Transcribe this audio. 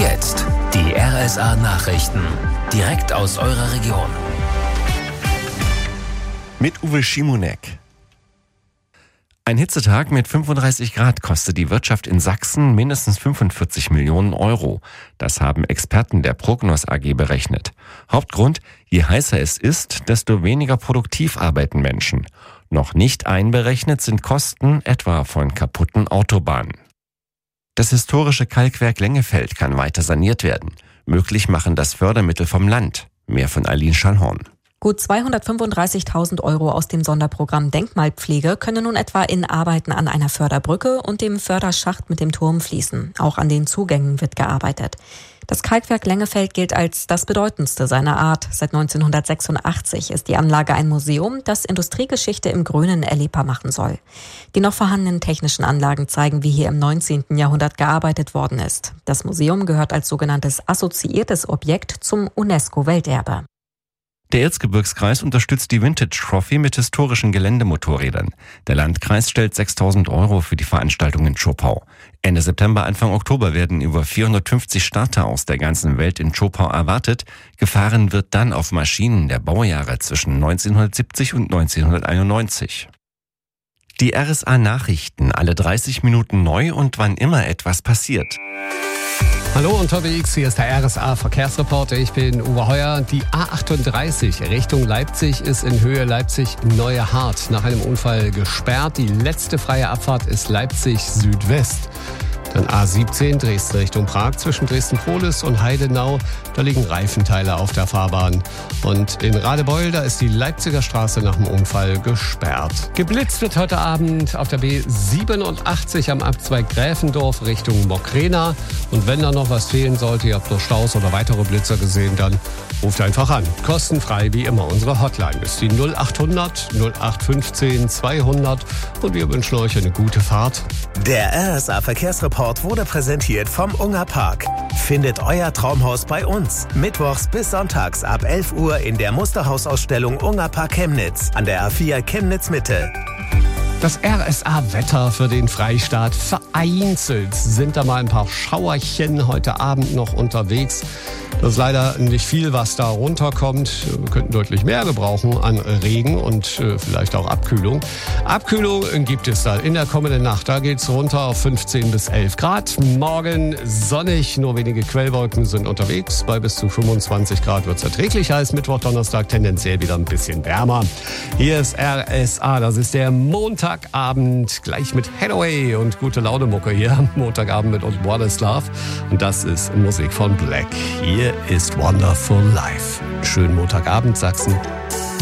jetzt die RSA Nachrichten. Direkt aus eurer Region. Mit Uwe Schimonek. Ein Hitzetag mit 35 Grad kostet die Wirtschaft in Sachsen mindestens 45 Millionen Euro. Das haben Experten der Prognos AG berechnet. Hauptgrund: je heißer es ist, desto weniger produktiv arbeiten Menschen. Noch nicht einberechnet sind Kosten etwa von kaputten Autobahnen. Das historische Kalkwerk Lengefeld kann weiter saniert werden. Möglich machen das Fördermittel vom Land. Mehr von Aline Schallhorn. Gut 235.000 Euro aus dem Sonderprogramm Denkmalpflege können nun etwa in Arbeiten an einer Förderbrücke und dem Förderschacht mit dem Turm fließen. Auch an den Zugängen wird gearbeitet. Das Kalkwerk Lengefeld gilt als das bedeutendste seiner Art. Seit 1986 ist die Anlage ein Museum, das Industriegeschichte im Grünen erlebbar machen soll. Die noch vorhandenen technischen Anlagen zeigen, wie hier im 19. Jahrhundert gearbeitet worden ist. Das Museum gehört als sogenanntes assoziiertes Objekt zum UNESCO-Welterbe. Der Erzgebirgskreis unterstützt die Vintage Trophy mit historischen Geländemotorrädern. Der Landkreis stellt 6.000 Euro für die Veranstaltung in Zschopau. Ende September, Anfang Oktober werden über 450 Starter aus der ganzen Welt in Zschopau erwartet. Gefahren wird dann auf Maschinen der Baujahre zwischen 1970 und 1991. Die RSA Nachrichten, alle 30 Minuten neu und wann immer etwas passiert. Hallo unterwegs, hier ist der RSA Verkehrsreporter, ich bin Uwe Heuer. Die A38 Richtung Leipzig ist in Höhe Leipzig-Neue Hart nach einem Unfall gesperrt. Die letzte freie Abfahrt ist Leipzig Südwest. Dann A17 Dresden Richtung Prag zwischen Dresden-Prohlis und Heidenau. Da liegen Reifenteile auf der Fahrbahn. Und in Radebeul, da ist die Leipziger Straße nach dem Unfall gesperrt. Geblitzt wird heute Abend auf der B87 am Abzweig Gräfendorf Richtung Mokrena. Und wenn da noch was fehlen sollte, ihr habt noch Staus oder weitere Blitzer gesehen, dann ruft einfach an. Kostenfrei wie immer. Unsere Hotline ist die 0800 0815 200 und wir wünschen euch eine gute Fahrt. Der RSA Verkehrsreport wurde präsentiert vom Unger Park. Findet euer Traumhaus bei uns. Mittwochs bis sonntags ab 11 Uhr in der Musterhausausstellung Unger Park Chemnitz an der A4 Chemnitz Mitte. Das RSA-Wetter für den Freistaat. Vereinzelt sind da mal ein paar Schauerchen heute Abend noch unterwegs. Das ist leider nicht viel, was da runterkommt. Wir könnten deutlich mehr gebrauchen an Regen und vielleicht auch Abkühlung. Abkühlung gibt es da in der kommenden Nacht. Da geht es runter auf 15 bis 11 Grad. Morgen sonnig, nur wenige Quellwolken sind unterwegs. Bei bis zu 25 Grad wird es erträglich heiß. Mittwoch, Donnerstag tendenziell wieder ein bisschen wärmer. Hier ist RSA, das ist der Montagabend. Gleich mit Hathaway und gute Laune-Mucke hier. Montagabend mit uns Władysław. Und das ist Musik von Black. Hier ist Wonderful Life. Schönen Montagabend, Sachsen.